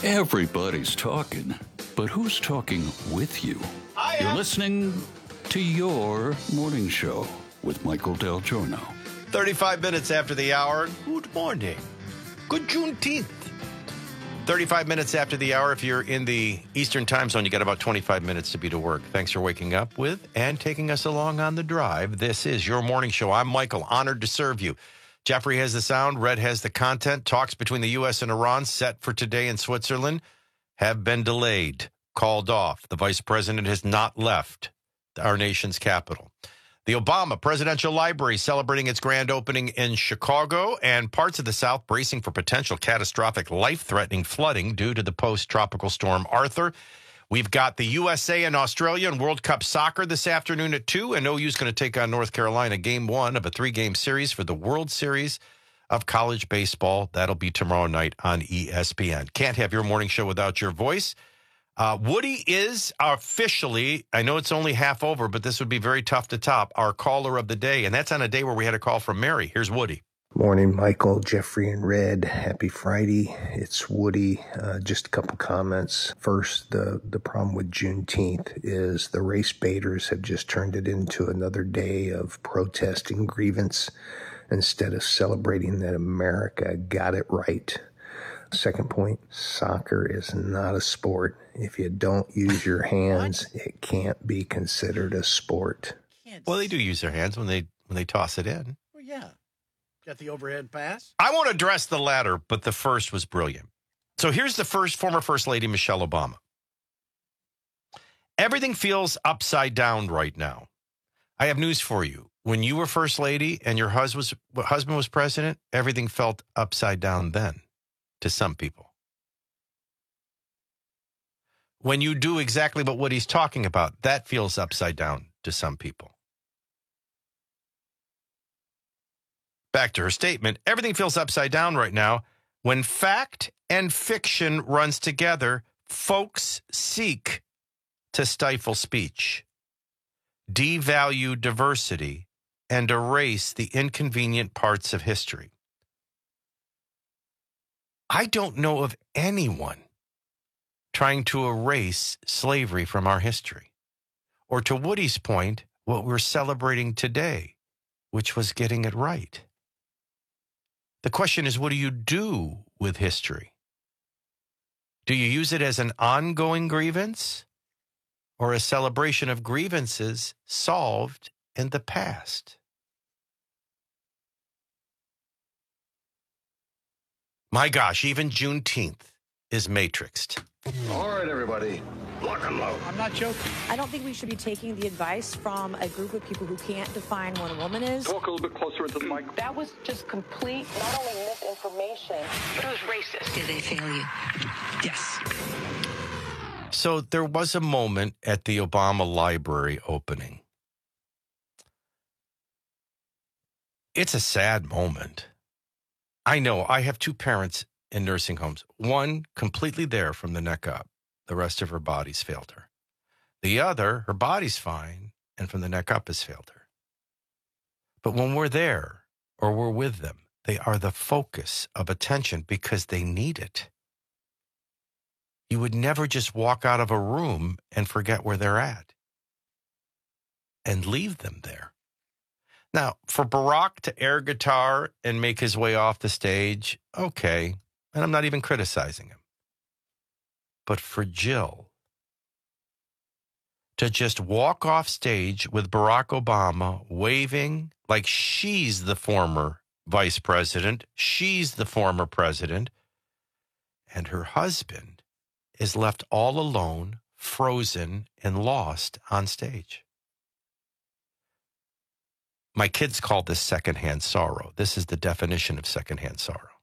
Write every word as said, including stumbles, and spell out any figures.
Everybody's talking, but who's talking with you? I am. You're listening to Your Morning Show with Michael Del Giorno. thirty-five minutes after the hour. Good morning. Good Juneteenth. thirty-five minutes after the hour. If you're in the Eastern time zone, you got about twenty-five minutes to be to work. Thanks for waking up with and taking us along on the drive. This is Your Morning Show. I'm Michael, honored to serve you. Jeffrey has the sound. Red has the content. Talks between the U S and Iran set for today in Switzerland have been delayed, called off. The vice president has not left our nation's capital. The Obama Presidential Library celebrating its grand opening in Chicago, and parts of the South bracing for potential catastrophic, life-threatening flooding due to the post-tropical storm Arthur. We've got the U S A and Australia in World Cup soccer this afternoon at two, and O U's going to take on North Carolina, game one of a three-game series for the World Series of College Baseball. That'll be tomorrow night on E S P N. Can't have your morning show without your voice. Uh, Woody is officially, I know it's only half over, but this would be very tough to top, our caller of the day, and that's on a day where we had a call from Mary. Here's Woody. Morning, Michael, Jeffrey, and Red. Happy Friday. It's Woody. Uh, just a couple comments. First, the, the problem with Juneteenth is the race baiters have just turned it into another day of protest and grievance instead of celebrating that America got it right. Second point, soccer is not a sport. If you don't use your hands, it can't be considered a sport. Well, they do use their hands when they when they toss it in. Well, yeah. Got the overhead pass? I won't address the latter, but the first was brilliant. So here's the first former First Lady, Michelle Obama. Everything feels upside down right now. I have news for you. When you were First Lady and your hus- was, husband was president, everything felt upside down then to some people. When you do exactly what Woody's talking about, that feels upside down to some people. Back to her statement, everything feels upside down right now. When fact and fiction runs together, folks seek to stifle speech, devalue diversity, and erase the inconvenient parts of history. I don't know of anyone trying to erase slavery from our history, or to Woody's point, what we're celebrating today, which was getting it right. The question is, what do you do with history? Do you use it as an ongoing grievance or a celebration of grievances solved in the past? My gosh, even Juneteenth is matrixed. All right, everybody, lock and load. I'm not joking. I don't think we should be taking the advice from a group of people who can't define what a woman is. Talk a little bit closer into the mic. That was just complete, not only misinformation, but it was racist. Did they fail you? Yes. So there was a moment at the Obama Library opening. It's a sad moment. I know. I have two parents in nursing homes. One completely there from the neck up. The rest of her body's failed her. The other, her body's fine, and from the neck up has failed her. But when we're there or we're with them, they are the focus of attention because they need it. You would never just walk out of a room and forget where they're at and leave them there. Now, for Barack to air guitar and make his way off the stage, okay, and I'm not even criticizing him. But for Jill to just walk off stage with Barack Obama waving like she's the former vice president, she's the former president, and her husband is left all alone, frozen, and lost on stage. My kids call this secondhand sorrow. This is the definition of secondhand sorrow.